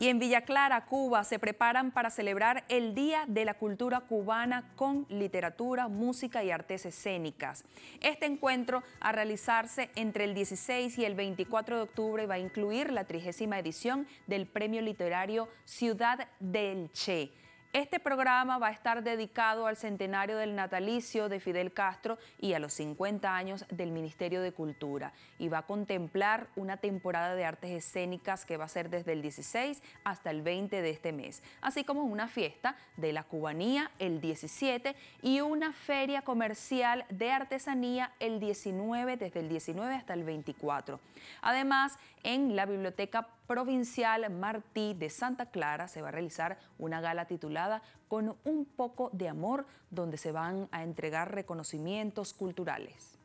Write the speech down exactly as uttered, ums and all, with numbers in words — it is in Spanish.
Y en Villa Clara, Cuba, se preparan para celebrar el Día de la Cultura Cubana con literatura, música y artes escénicas. Este encuentro, a realizarse entre el dieciséis y el veinticuatro de octubre, va a incluir la trigésima edición del Premio Literario Ciudad del Che. Este programa va a estar dedicado al centenario del natalicio de Fidel Castro y a los cincuenta años del Ministerio de Cultura, y va a contemplar una temporada de artes escénicas que va a ser desde el dieciséis hasta el veinte de este mes, así como una fiesta de la cubanía el diecisiete y una feria comercial de artesanía el diecinueve, desde el diecinueve hasta el veinticuatro. Además, en la Biblioteca Provincial Martí de Santa Clara se va a realizar una gala titulada Con un poco de amor, donde se van a entregar reconocimientos culturales.